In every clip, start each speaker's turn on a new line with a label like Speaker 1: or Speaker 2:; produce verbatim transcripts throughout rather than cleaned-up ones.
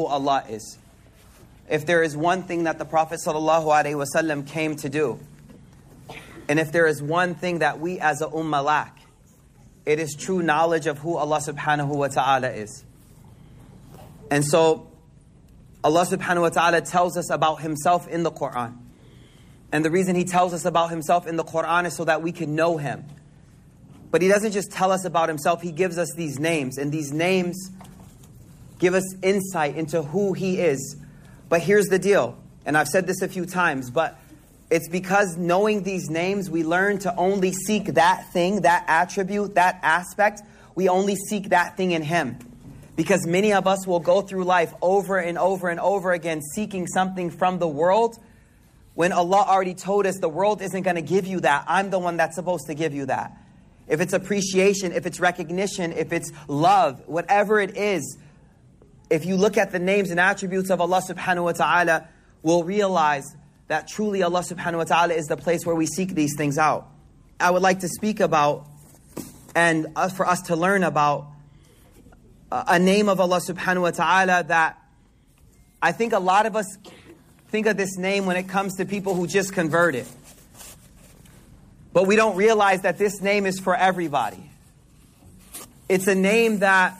Speaker 1: who Allah is. If there is one thing that the Prophet ﷺ came to do, and if there is one thing that we as a ummah lack, it is true knowledge of who Allah subhanahu wa ta'ala is. And so, Allah subhanahu wa ta'ala tells us about Himself in the Qur'an. And the reason He tells us about Himself in the Qur'an is so that we can know Him. But He doesn't just tell us about Himself, He gives us these names. And these names give us insight into who He is. But here's the deal, and I've said this a few times, but it's because knowing these names, we learn to only seek that thing, that attribute, that aspect. We only seek that thing in Him. Because many of us will go through life over and over and over again seeking something from the world, when Allah already told us the world isn't going to give you that. I'm the one that's supposed to give you that. If it's appreciation, if it's recognition, if it's love, whatever it is, if you look at the names and attributes of Allah subhanahu wa ta'ala, we'll realize that truly Allah subhanahu wa ta'ala is the place where we seek these things out. I would like to speak about, and uh, for us to learn about, uh, a name of Allah subhanahu wa ta'ala that I think a lot of us think of this name when it comes to people who just converted. But we don't realize that this name is for everybody. It's a name that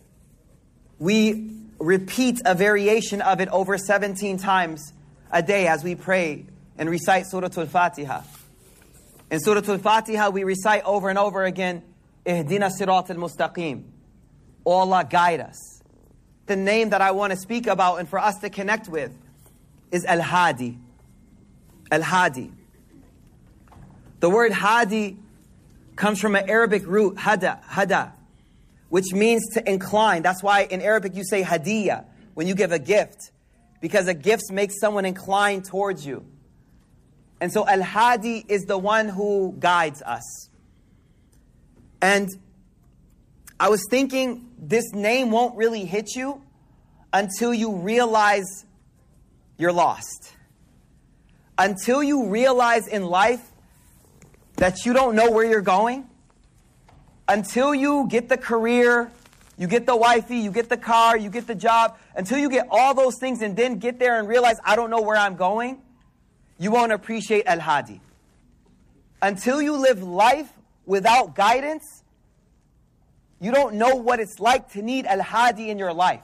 Speaker 1: we repeat a variation of it over seventeen times a day as we pray and recite Surah Al-Fatiha. In Surah Al-Fatiha, we recite over and over again, Ihdina Sirat al-Mustaqim. Oh Allah, guide us. The name that I want to speak about and for us to connect with is Al-Hadi. Al-Hadi. The word Hadi comes from an Arabic root, hada, hada, which means to incline. That's why in Arabic you say hadiyah when you give a gift, because a gift makes someone incline towards you. And so Al-Hadi is the one who guides us. And I was thinking this name won't really hit you until you realize you're lost. Until you realize in life that you don't know where you're going. Until you get the career, you get the wifey, you get the car, you get the job. Until you get all those things and then get there and realize, I don't know where I'm going, you won't appreciate Al-Hadi. Until you live life without guidance, you don't know what it's like to need Al-Hadi in your life.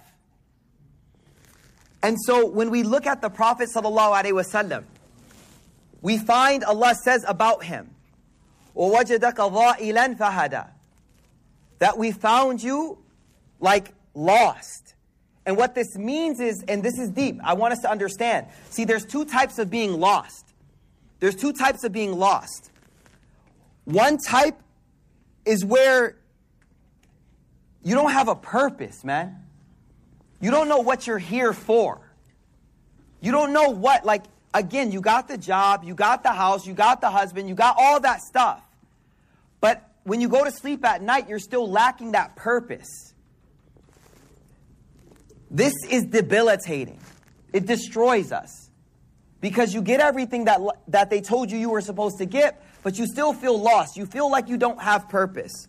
Speaker 1: And so when we look at the Prophet ﷺ, we find Allah says about him, وَوَجَدَكَ ضَائِلًا فَهَدَى, that we found you like lost. And what this means is, and this is deep, I want us to understand. See, there's two types of being lost. There's two types of being lost. One type is where you don't have a purpose, man. You don't know what you're here for. You don't know what, like, again, you got the job, you got the house, you got the husband, you got all that stuff. But when you go to sleep at night, you're still lacking that purpose. This is debilitating. It destroys us. Because you get everything that, that they told you you were supposed to get, but you still feel lost. You feel like you don't have purpose.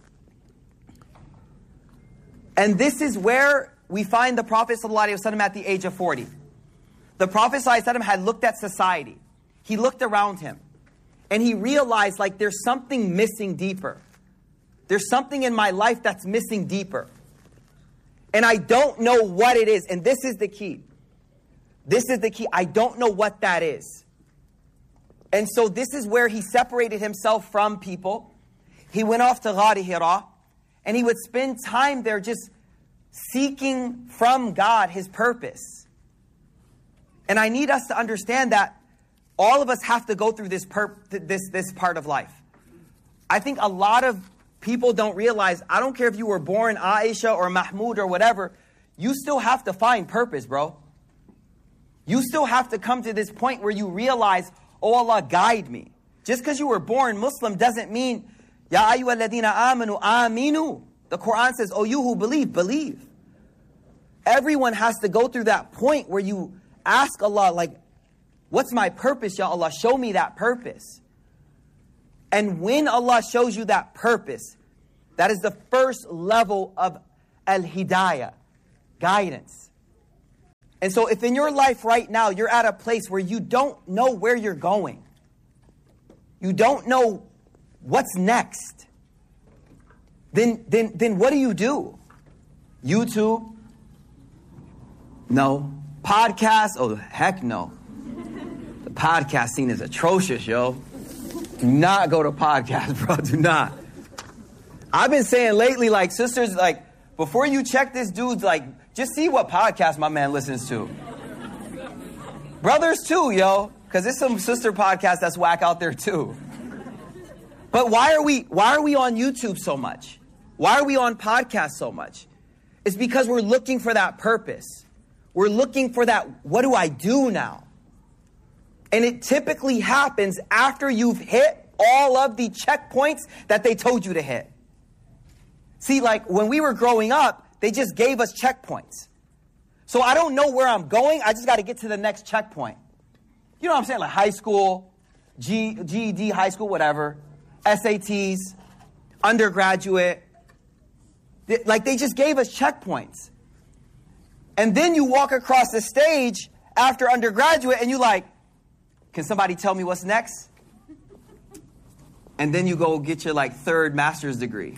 Speaker 1: And this is where we find the Prophet ﷺ at the age of forty. The Prophet ﷺ had looked at society. He looked around him. And he realized, like, there's something missing deeper. There's something in my life that's missing deeper. And I don't know what it is. And this is the key. This is the key. I don't know what that is. And so this is where he separated himself from people. He went off to Ghar Hira. And he would spend time there just seeking from God His purpose. And I need us to understand that all of us have to go through this, per this, this part of life. I think a lot of people don't realize, I don't care if you were born Aisha or Mahmoud or whatever, you still have to find purpose, bro. You still have to come to this point where you realize, oh Allah, guide me. Just because you were born Muslim doesn't mean, Ya ayyuhalladhina amanu aminu. The Quran says, oh you who believe, believe. Everyone has to go through that point where you ask Allah, like, what's my purpose, Ya Allah? Show me that purpose. And when Allah shows you that purpose, that is the first level of al-hidayah, guidance. And so if in your life right now, you're at a place where you don't know where you're going, you don't know what's next, then, then, then what do you do? YouTube? No. Podcast? Oh, heck no. The podcast scene is atrocious, yo. Do not go to podcast, bro. Do not. I've been saying lately, like, sisters, like, before you check this dude's, like, just see what podcast my man listens to. Brothers too, yo. Because there's some sister podcasts that's whack out there too. But why are we why are we on YouTube so much? Why are we on podcasts so much? It's because we're looking for that purpose. We're looking for that, what do I do now? And it typically happens after you've hit all of the checkpoints that they told you to hit. See, like when we were growing up, they just gave us checkpoints. So I don't know where I'm going. I just got to get to the next checkpoint. You know what I'm saying? Like high school, G, G E D, high school, whatever. S A Ts, undergraduate. They, like they just gave us checkpoints. And then you walk across the stage after undergraduate and you like, can somebody tell me what's next? And then you go get your like third master's degree.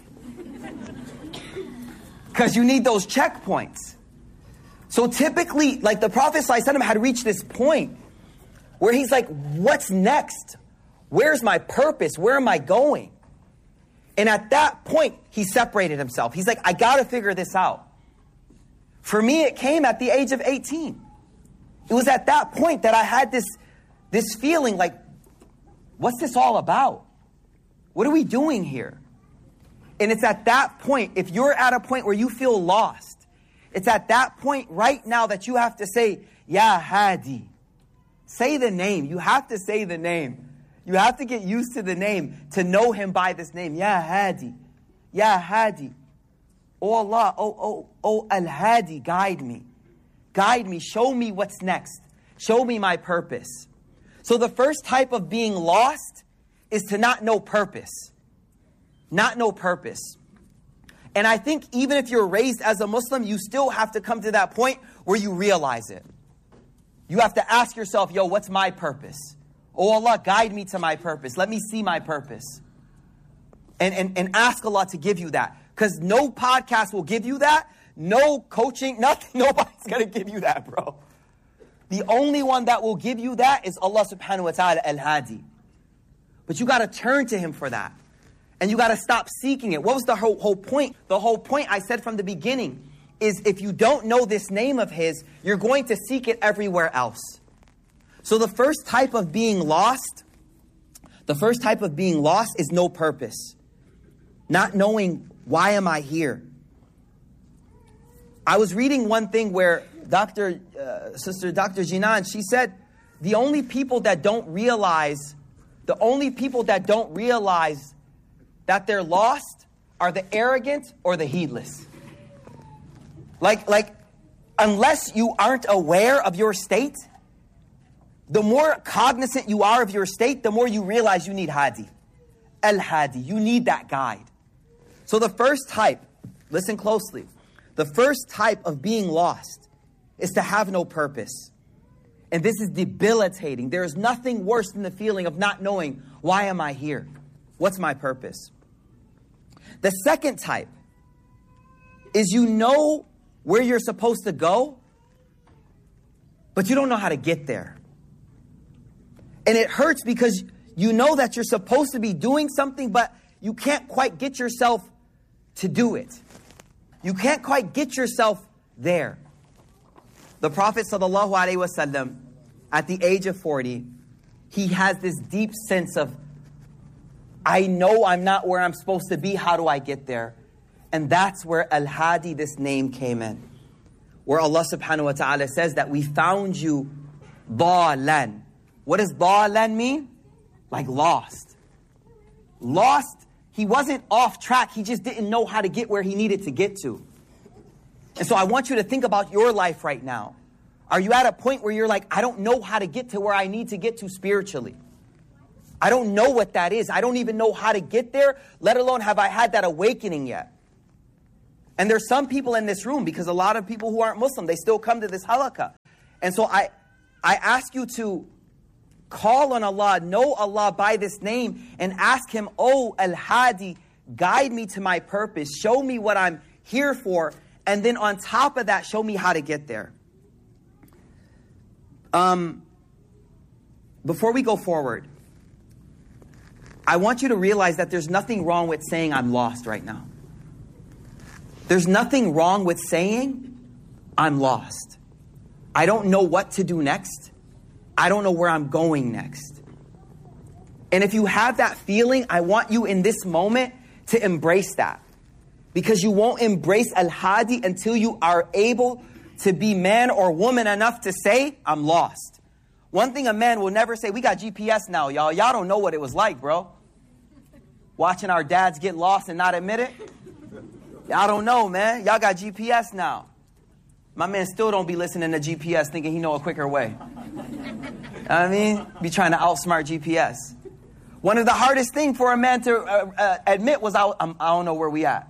Speaker 1: Because you need those checkpoints. So typically, like the Prophet ﷺ had reached this point where he's like, what's next? Where's my purpose? Where am I going? And at that point, he separated himself. He's like, I got to figure this out. For me, it came at the age of eighteen. It was at that point that I had this, this feeling like, what's this all about? What are we doing here? And it's at that point, if you're at a point where you feel lost, it's at that point right now that you have to say, Ya Hadi. Say the name. You have to say the name. You have to get used to the name, to know him by this name. Ya Hadi. Ya Hadi. Oh Allah, oh, oh, oh Al-Hadi, guide me. Guide me. Show me what's next. Show me my purpose. So the first type of being lost is to not know purpose. Not know purpose. And I think even if you're raised as a Muslim, you still have to come to that point where you realize it. You have to ask yourself, yo, what's my purpose? Oh Allah, guide me to my purpose. Let me see my purpose. And, and, and ask Allah to give you that. Because no podcast will give you that. No coaching, nothing, nobody's going to give you that, bro. The only one that will give you that is Allah subhanahu wa ta'ala al-Hadi. But you got to turn to him for that. And you got to stop seeking it. What was the whole, whole point? The whole point I said from the beginning is if you don't know this name of his, you're going to seek it everywhere else. So the first type of being lost, the first type of being lost is no purpose. Not knowing, why am I here? I was reading one thing where Doctor Uh, Sister Doctor Jinan, she said, the only people that don't realize, the only people that don't realize that they're lost are the arrogant or the heedless. Like, like, unless you aren't aware of your state, the more cognizant you are of your state, the more you realize you need Hadi. Al-Hadi, you need that guide. So the first type, listen closely, the first type of being lost is to have no purpose. And this is debilitating. There is nothing worse than the feeling of not knowing, why am I here? What's my purpose? The second type is you know where you're supposed to go, but you don't know how to get there. And it hurts because you know that you're supposed to be doing something, but you can't quite get yourself to do it. You can't quite get yourself there. The Prophet sallallahu alaihi wasallam, at the age of forty, he has this deep sense of, I know I'm not where I'm supposed to be. How do I get there? And that's where Al-Hadi, this name, came in. Where Allah subhanahu wa ta'ala says that we found you dalan. What does dalan mean? Like lost. Lost, he wasn't off track. He just didn't know how to get where he needed to get to. And so I want you to think about your life right now. Are you at a point where you're like, I don't know how to get to where I need to get to spiritually? I don't know what that is. I don't even know how to get there, let alone have I had that awakening yet. And there's some people in this room, because a lot of people who aren't Muslim, they still come to this halaqah. And so I, I ask you to call on Allah, know Allah by this name, and ask Him, oh Al-Hadi, guide me to my purpose, show me what I'm here for, and then on top of that, show me how to get there. Um, before we go forward, I want you to realize that there's nothing wrong with saying I'm lost right now. There's nothing wrong with saying I'm lost. I don't know what to do next. I don't know where I'm going next. And if you have that feeling, I want you in this moment to embrace that. Because you won't embrace Al-Hadi until you are able to be man or woman enough to say, I'm lost. One thing a man will never say, we got G P S now, y'all. Y'all don't know what it was like, bro. Watching our dads get lost and not admit it. Y'all don't know, man. Y'all got G P S now. My man still don't be listening to G P S thinking he know a quicker way. I mean, be trying to outsmart G P S. One of the hardest things for a man to uh, uh, admit was, I, I'm, I don't know where we at.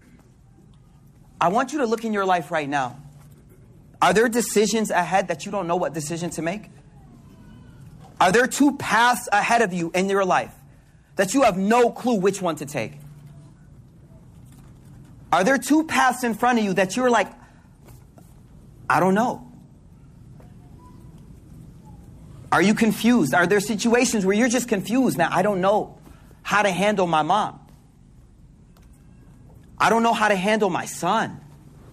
Speaker 1: I want you to look in your life right now. Are there decisions ahead that you don't know what decision to make? Are there two paths ahead of you in your life that you have no clue which one to take? Are there two paths in front of you that you're like, I don't know? Are you confused? Are there situations where you're just confused? Now, I don't know how to handle my mom. I don't know how to handle my son.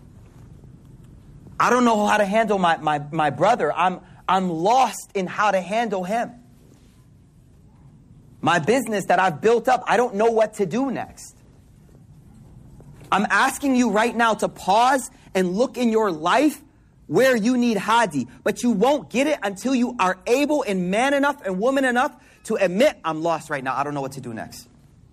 Speaker 1: I don't know how to handle my, my, my brother. I'm, I'm lost in how to handle him. My business that I've built up, I don't know what to do next. I'm asking you right now to pause and look in your life where you need Hadi. But you won't get it until you are able and man enough and woman enough to admit, I'm lost right now. I don't know what to do next.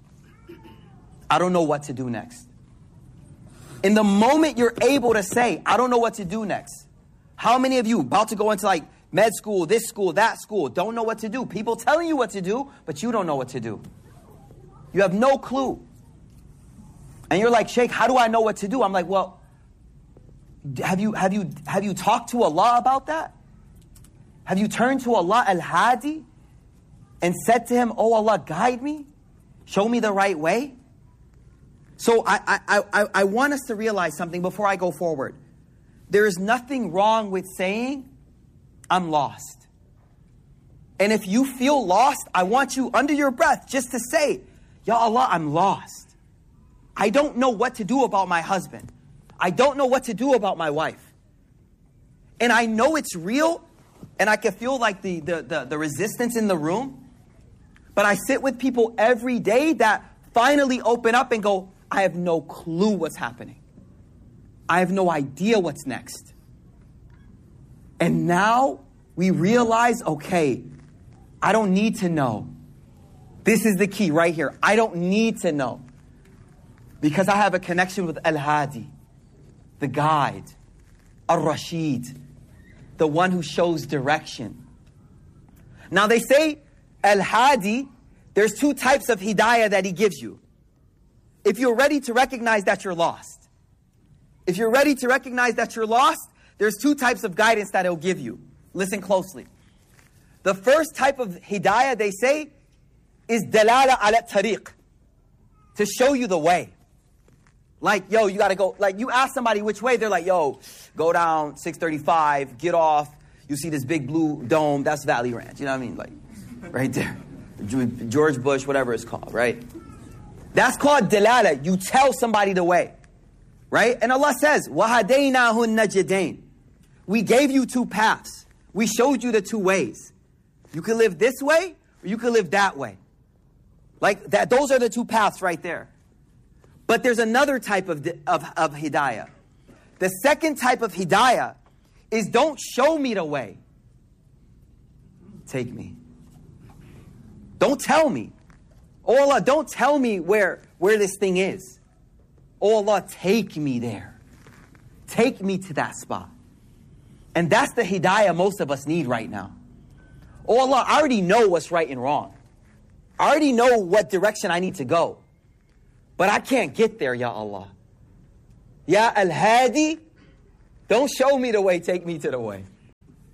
Speaker 1: I don't know what to do next. In the moment you're able to say, I don't know what to do next. How many of you about to go into like med school, this school, that school, don't know what to do? People telling you what to do, but you don't know what to do. You have no clue. And you're like, Sheikh, how do I know what to do? I'm like, well, have you, have you, have you talked to Allah about that? Have you turned to Allah Al-Hadi and said to Him, oh Allah, guide me, show me the right way? So I, I, I, I want us to realize something before I go forward. There is nothing wrong with saying, I'm lost. And if you feel lost, I want you under your breath just to say, Ya Allah, I'm lost. I don't know what to do about my husband. I don't know what to do about my wife. And I know it's real, and I can feel like the, the, the, the resistance in the room. But I sit with people every day that finally open up and go, I have no clue what's happening. I have no idea what's next. And now we realize, okay, I don't need to know. This is the key right here. I don't need to know. Because I have a connection with Al-Hadi, the guide, Ar-Rashid, the one who shows direction. Now they say Al-Hadi, there's two types of hidayah that he gives you. If you're ready to recognize that you're lost. If you're ready to recognize that you're lost, there's two types of guidance that he'll give you. Listen closely. The first type of hidayah, they say, is dalala ala tariq, to show you the way. Like, yo, you got to go. Like, you ask somebody which way, they're like, yo, go down six thirty-five, get off. You see this big blue dome, that's Valley Ranch. You know what I mean? Like, right there. George Bush, whatever it's called, right? That's called dalala. You tell somebody the way, right? And Allah says, وَهَدَيْنَاهُ النَّجْدَيْنِ. We gave you two paths. We showed you the two ways. You can live this way, or you can live that way. Like that. Those are the two paths right there. But there's another type of, of, of hidayah. The second type of hidayah is don't show me the way. Take me. Don't tell me. Oh Allah, don't tell me where, where this thing is. Oh Allah, take me there. Take me to that spot. And that's the hidayah most of us need right now. Oh Allah, I already know what's right and wrong. I already know what direction I need to go. But I can't get there, Ya Allah. Ya Al-Hadi, don't show me the way, take me to the way.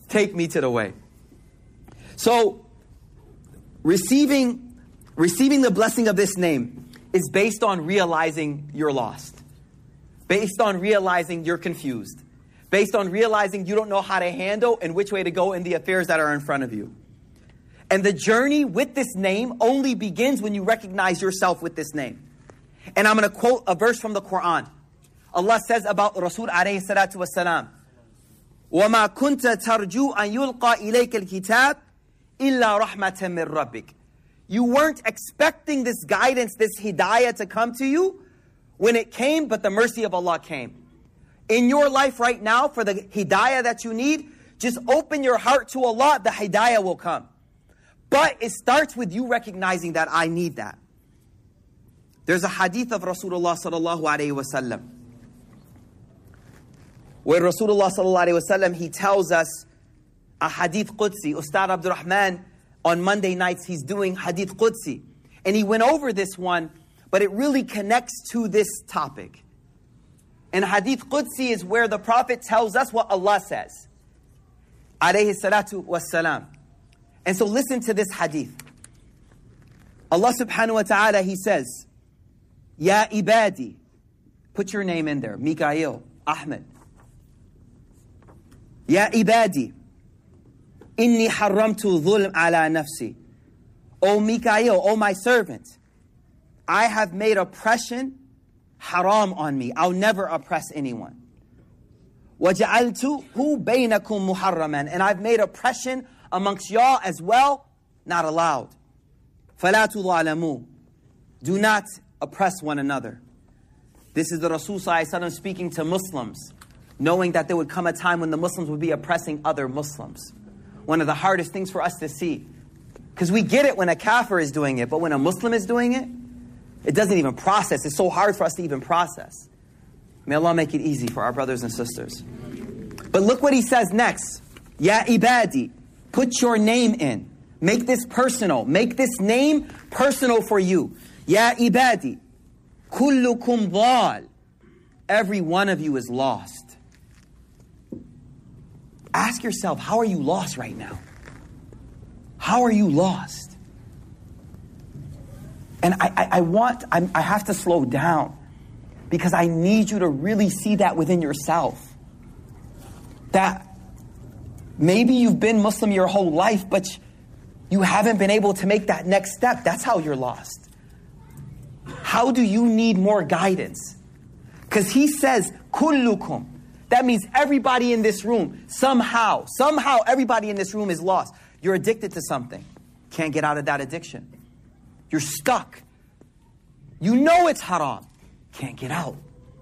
Speaker 1: Take me to the way. So, receiving, receiving the blessing of this name is based on realizing you're lost. Based on realizing you're confused. Based on realizing you don't know how to handle and which way to go in the affairs that are in front of you. And the journey with this name only begins when you recognize yourself with this name. And I'm going to quote a verse from the Quran. Allah says about Rasul alayhi salatu wasalam, وَمَا كُنْتَ تَرْجُوا أَن يُلْقَى إِلَيْكَ الْكِتَابِ إِلَّا رَحْمَةً مِّن رَبِّكَ. You weren't expecting this guidance, this hidayah to come to you when it came, but the mercy of Allah came. In your life right now, for the hidayah that you need, just open your heart to Allah, the hidayah will come. But it starts with you recognizing that I need that. There's a hadith of Rasulullah sallallahu alayhi wa sallam, where Rasulullah sallallahu alayhi wa sallam, he tells us a hadith Qudsi. Ustad Abdul Rahman, on Monday nights, he's doing hadith Qudsi. And he went over this one, but it really connects to this topic. And hadith Qudsi is where the Prophet tells us what Allah says. Alayhi salatu wassalam. And so listen to this hadith. Allah subhanahu wa ta'ala, he says, Ya ibadi. Put your name in there. Mikael, Ahmed. Ya ibadi. Inni haramtu dhulm ala nafsi. O Mikael, O my servant, I have made oppression haram on me. I'll never oppress anyone. وَجَعَلْتُهُ بَيْنَكُمْ مُحَرَّمًا. And I've made oppression amongst y'all as well, not allowed. فَلَا تُظَالَمُوا. Do not oppress one another. This is the Rasul sallallahu alaihi wasallam speaking to Muslims, knowing that there would come a time when the Muslims would be oppressing other Muslims. One of the hardest things for us to see. Because we get it when a kafir is doing it, but when a Muslim is doing it, it doesn't even process. It's so hard for us to even process. May Allah make it easy for our brothers and sisters. But look what he says next. Ya ibadi. Put your name in. Make this personal. Make this name personal for you. Ya ibadi. Kullukum dhal. Every one of you is lost. Ask yourself, how are you lost right now? How are you lost? And I, I, I want, I, I have to slow down because I need you to really see that within yourself. That maybe you've been Muslim your whole life, but you haven't been able to make that next step. That's how you're lost. How do you need more guidance? Because he says, kullukum. That means everybody in this room, somehow, somehow everybody in this room is lost. You're addicted to something. Can't get out of that addiction. You're stuck. You know it's haram. Can't get out.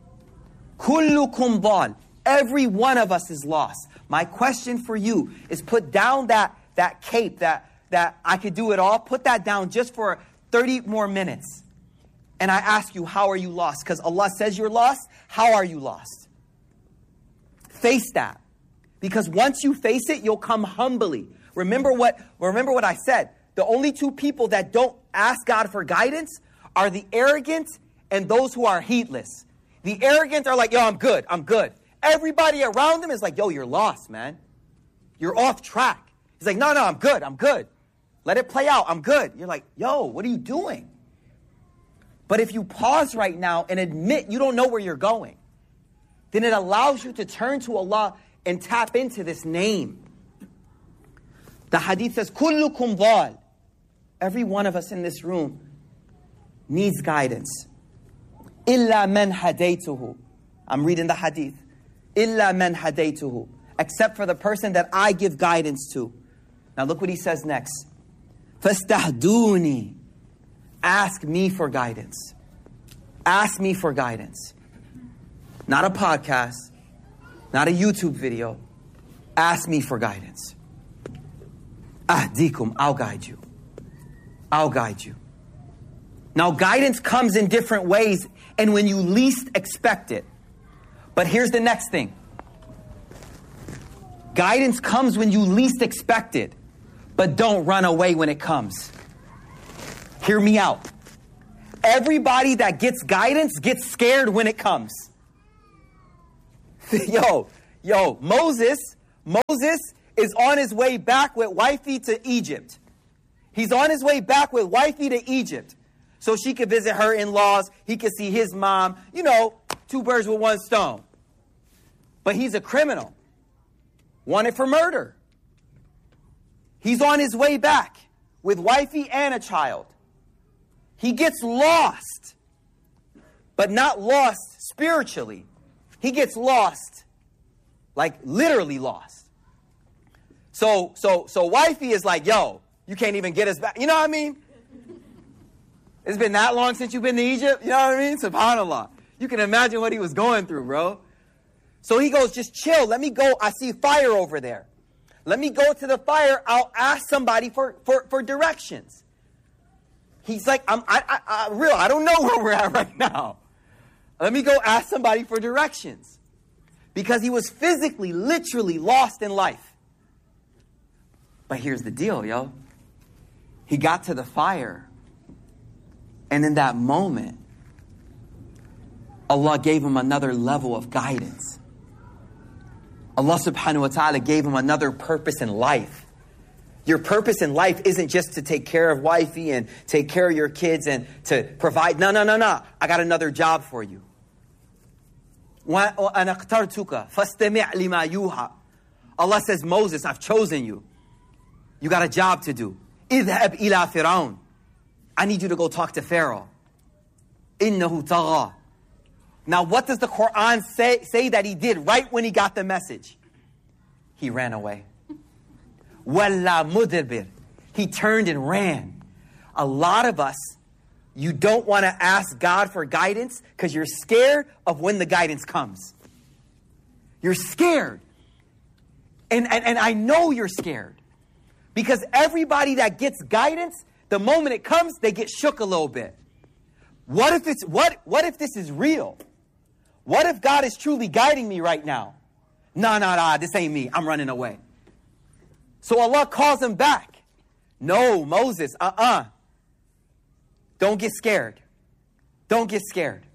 Speaker 1: Kullukum dhal. Every one of us is lost. My question for you is put down that, that cape, that, that I could do it all. Put that down just for thirty more minutes. And I ask you, how are you lost? Because Allah says you're lost. How are you lost? Face that. Because once you face it, you'll come humbly. Remember what, remember what I said. The only two people that don't ask God for guidance are the arrogant and those who are heedless. The arrogant are like, yo, I'm good, I'm good. Everybody around them is like, yo, you're lost, man. You're off track. He's like, no, no, I'm good, I'm good. Let it play out, I'm good. You're like, yo, what are you doing? But if you pause right now and admit you don't know where you're going, then it allows you to turn to Allah and tap into this name. The hadith says, Kullukum dhal. Every one of us in this room needs guidance. Illa man hadaytuhu. I'm reading the hadith. Illa man hadaytuhu. Except for the person that I give guidance to. Now look what he says next. Fastahduni. Ask me for guidance. Ask me for guidance. Not a podcast. Not a YouTube video. Ask me for guidance. Ahdikum. I'll guide you. I'll guide you. Now guidance comes in different ways and when you least expect it. But here's the next thing. Guidance comes when you least expect it. But don't run away when it comes. Hear me out. Everybody that gets guidance gets scared when it comes. Yo, yo, Moses, Moses is on his way back with wifey to Egypt. He's on his way back with wifey to Egypt. So she could visit her in-laws. He could see his mom. You know, two birds with one stone. But he's a criminal. Wanted for murder. He's on his way back with wifey and a child. He gets lost. But not lost spiritually. He gets lost. Like literally lost. So, so, so wifey is like, yo, you can't even get us back. You know what I mean? It's been that long since you've been to Egypt. You know what I mean? SubhanAllah. You can imagine what he was going through, bro. So he goes, just chill. Let me go. I see fire over there. Let me go to the fire. I'll ask somebody for, for, for directions. He's like, I'm, I, I, I, real, I don't know where we're at right now. Let me go ask somebody for directions. Because he was physically, literally lost in life. But here's the deal, yo. He got to the fire. And in that moment, Allah gave him another level of guidance. Allah subhanahu wa ta'ala gave him another purpose in life. Your purpose in life isn't just to take care of wifey and take care of your kids and to provide. No, no, no, no. I got another job for you. Allah says, Moses, I've chosen you. You got a job to do. اذهب إلى فرعون. I need you to go talk to Pharaoh. إنه طغى. Now what does the Quran say, say that he did right when he got the message? He ran away. وَلَّا مُدْبِرٍ. He turned and ran. A lot of us, you don't want to ask God for guidance because you're scared of when the guidance comes. You're scared. And, and, and I know you're scared. Because everybody that gets guidance, the moment it comes, they get shook a little bit. What if it's what what if this is real? What if God is truly guiding me right now? No, no, no, this ain't me. I'm running away. So Allah calls him back. No, Moses, uh-uh. Don't get scared. Don't get scared.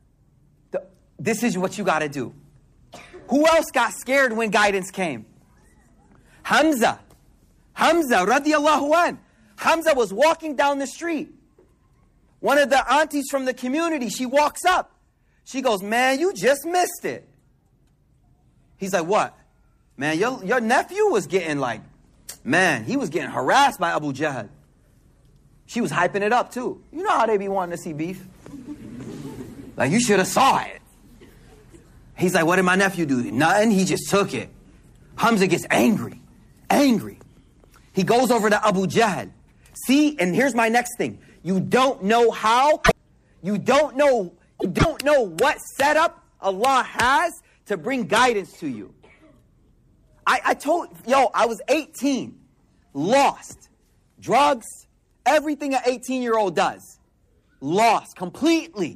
Speaker 1: This is what you got to do. Who else got scared when guidance came? Hamza. Hamza, radiallahu an. Hamza was walking down the street. One of the aunties from the community, she walks up. She goes, man, you just missed it. He's like, what? Man, your, your nephew was getting like, man, he was getting harassed by Abu Jahl. She was hyping it up too. You know how they be wanting to see beef? Like, you should have saw it. He's like, what did my nephew do? Nothing, he just took it. Hamza gets angry, angry. He goes over to Abu Jahl. See, and here's my next thing. You don't know how, you don't know, you don't know what setup Allah has to bring guidance to you. I, I told, yo, I was eighteen, lost, drugs, everything an eighteen-year-old does. Lost, completely.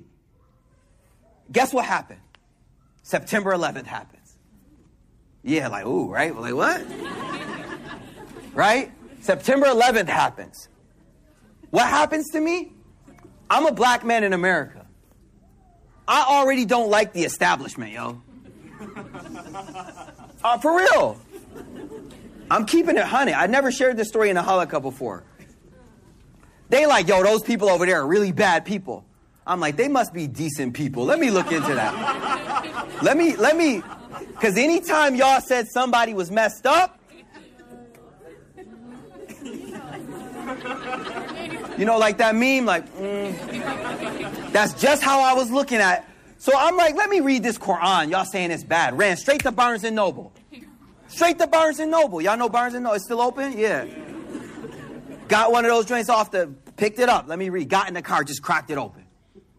Speaker 1: Guess what happened? September eleventh happens. Yeah, like, ooh, right? Like, what? Right? September eleventh happens. What happens to me? I'm a black man in America. I already don't like the establishment, yo. Uh, for real. I'm keeping it one hundred. I never shared this story in a halaqah before. They like, yo, those people over there are really bad people. I'm like, they must be decent people. Let me look into that. Let me, let me, because anytime y'all said somebody was messed up, you know, like that meme, like, mm, that's just how I was looking at it. So I'm like, let me read this Quran. Y'all saying it's bad. Ran straight to Barnes and Noble. Straight to Barnes and Noble. Y'all know Barnes and Noble? It's still open? Yeah. Got one of those joints off the, picked it up. Let me read. Got in the car, just cracked it open.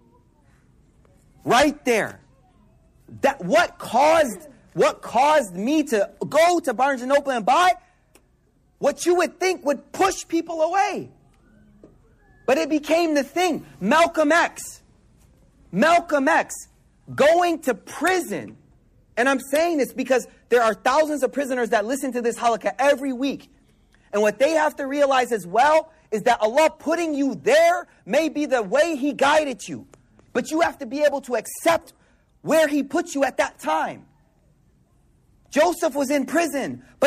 Speaker 1: Right there. That what caused, what caused me to go to Barnes and Noble and buy what you would think would push people away. But it became the thing. Malcolm X. Malcolm X going to prison. And I'm saying this because there are thousands of prisoners that listen to this halaqah every week. And what they have to realize as well is that Allah putting you there may be the way He guided you. But you have to be able to accept where He put you at that time. Joseph was in prison, but